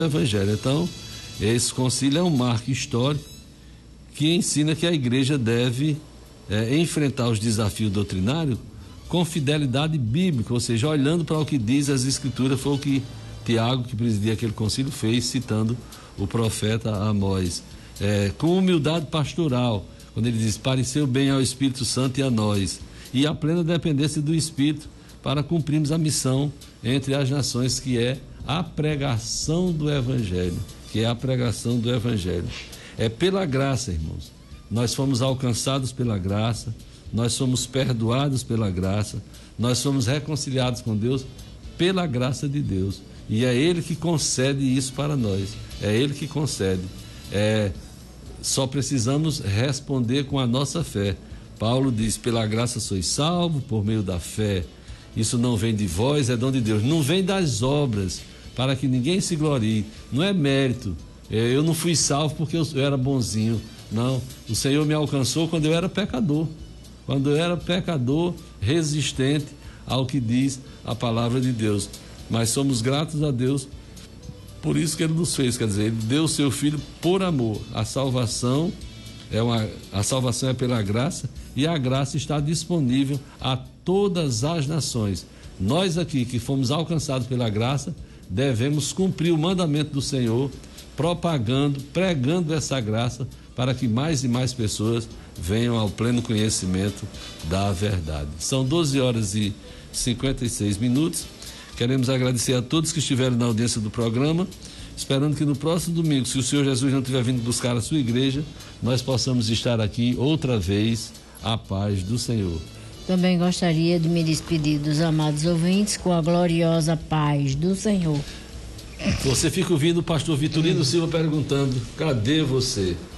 Evangelho. Então, esse concílio é um marco histórico que ensina que a igreja deve enfrentar os desafios doutrinários com fidelidade bíblica, ou seja, olhando para o que diz as Escrituras. Foi o que Tiago, que presidia aquele concílio, fez, citando o profeta Amós. Com humildade pastoral, quando ele diz: pareceu bem ao Espírito Santo e a nós, e a plena dependência do Espírito para cumprirmos a missão entre as nações, que é a pregação do Evangelho, É pela graça, irmãos. Nós fomos alcançados pela graça, nós somos perdoados pela graça, nós somos reconciliados com Deus pela graça de Deus. E é Ele que concede isso para nós. É Ele que concede. Só precisamos responder com a nossa fé. Paulo diz: pela graça sois salvos por meio da fé. Isso não vem de vós, é dom de Deus. Não vem das obras, para que ninguém se glorie. Não é mérito. Eu não fui salvo porque eu era bonzinho. Não, o Senhor me alcançou quando eu era pecador. Quando eu era pecador, resistente ao que diz a palavra de Deus. Mas somos gratos a Deus por isso que Ele nos fez. Quer dizer, Ele deu o seu Filho por amor. A salvação é pela graça, e a graça está disponível a todas as nações. Nós aqui que fomos alcançados pela graça, devemos cumprir o mandamento do Senhor, pregando essa graça, para que mais e mais pessoas venham ao pleno conhecimento da verdade. São 12h56. Queremos agradecer a todos que estiveram na audiência do programa, esperando que no próximo domingo, se o Senhor Jesus não tiver vindo buscar a sua igreja, nós possamos estar aqui outra vez. A paz do Senhor. Também gostaria de me despedir dos amados ouvintes com a gloriosa paz do Senhor. Você fica ouvindo o pastor Vitorino Silva perguntando: cadê você?